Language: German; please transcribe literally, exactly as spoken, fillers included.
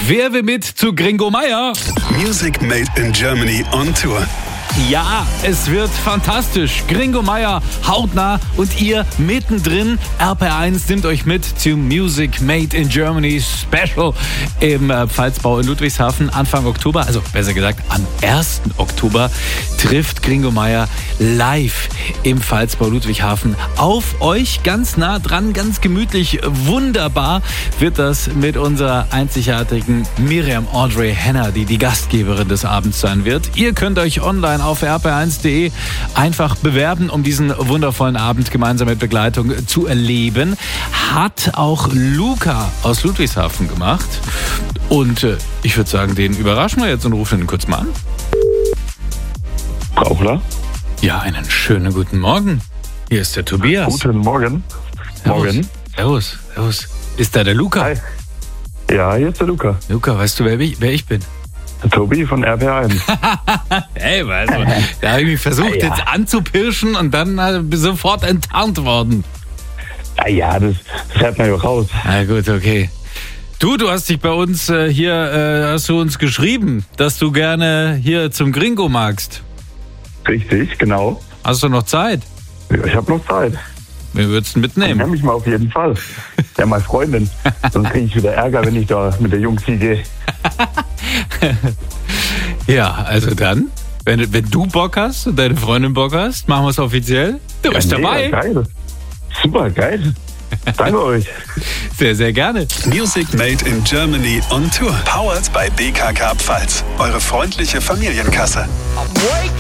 Wer will mit zu Gringo Meier? Music Made in Germany on Tour. Ja, es wird fantastisch. Gringo Meier hautnah und ihr mittendrin. R P R eins nimmt euch mit zu Music Made in Germany Special im äh, Pfalzbau in Ludwigshafen Anfang Oktober. Also besser gesagt am ersten Oktober trifft Gringo Meier live im Pfalzbau Ludwigshafen auf euch. Ganz nah dran, ganz gemütlich, wunderbar wird das mit unserer einzigartigen Miriam Audrey Henner, die die Gastgeberin des Abends sein wird. Ihr könnt euch online auf r p r eins punkt d e einfach bewerben, um diesen wundervollen Abend gemeinsam mit Begleitung zu erleben. Hat auch Luca aus Ludwigshafen gemacht. Und äh, ich würde sagen, den überraschen wir jetzt und rufen ihn kurz mal an. Brauchler? Ja, einen schönen guten Morgen. Hier ist der Tobias. Guten Morgen. Servus. Morgen. Servus, servus. Ist da der Luca? Hi. Ja, hier ist der Luca. Luca, weißt du, wer ich, wer ich bin? Der Tobi von R P R eins. Hey, also, da habe ich mich versucht, Ja. jetzt anzupirschen und dann äh, sofort enttarnt worden. Ah ja, das, das hört man ja raus. Na gut, okay. Du, du hast dich bei uns äh, hier, äh, hast du uns geschrieben, dass du gerne hier zum Gringo magst. Richtig, genau. Hast du noch Zeit? Ja, ich habe noch Zeit. Wen würdest du mitnehmen? Nimm mich mal auf jeden Fall. Ja, meine Freundin. Sonst kriege ich wieder Ärger, wenn ich da mit der Jungs hier gehe. Ja, also dann, wenn, wenn du Bock hast und deine Freundin Bock hast, machen wir es offiziell. Du bist Ja, dabei. mega geil. Super, geil. Danke euch. Sehr, sehr gerne. Music Made in Germany on Tour. Powered by B K K Pfalz. Eure freundliche Familienkasse.